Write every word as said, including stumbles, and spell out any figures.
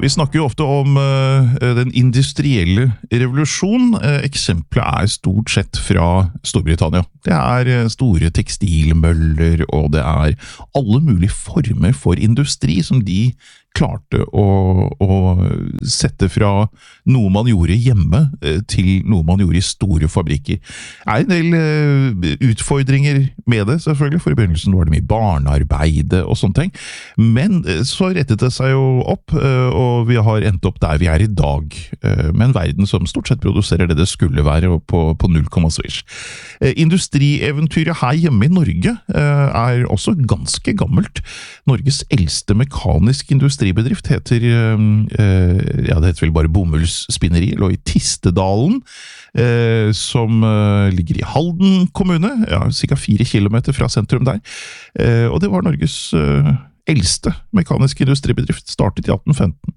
Vi snakker jo ofte om uh, den industrielle revolusjon. Uh, Eksempelet er stort sett fra Storbritannia. Det er uh, store tekstilmøller, og det er alle mulige former for industri som de klarte å, å sette fra noe man gjorde hjemme til noe man gjorde i store fabrikker. Det er en del uh, utfordringer med det, selvfølgelig, for i begynnelsen var det mye barnearbeide og sånne ting, men uh, så rettet det seg jo opp, uh, og vi har endt opp der vi er i dag, uh, med en verden som stort sett produserer det det skulle være på, på null komma swish. Uh, industrieventyret her hjemme i Norge uh, er også ganske gammelt. Norges eldste mekanisk industri bedrift heter, uh, ja det heter vel bare Bomullsspinneri, lå i Tistedalen, uh, som uh, ligger i Halden kommune, ja, cirka fire kilometer fra sentrum der, uh, og det var Norges uh, eldste mekaniske industribedrift, startet i atten femten.